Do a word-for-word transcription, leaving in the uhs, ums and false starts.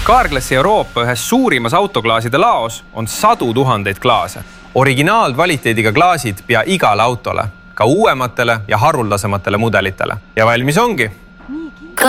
Carglassi Euroopa ühes suurimas autoklaaside laos on sadu tuhandeid klaase. Originaalkvaliteediga klaasid pea igale autole, ka uuematele ja haruldasematele mudelitele. Ja valmis ongi.